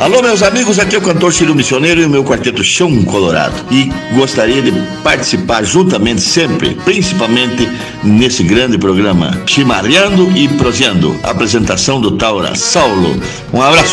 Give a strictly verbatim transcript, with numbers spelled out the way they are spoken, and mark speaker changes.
Speaker 1: Alô, meus amigos, aqui é o cantor Ciro Missioneiro e o meu quarteto Chão Colorado. E gostaria de participar juntamente sempre, principalmente nesse grande programa Chimarreando e Proseando. Apresentação do Taura Saulo. Um abraço.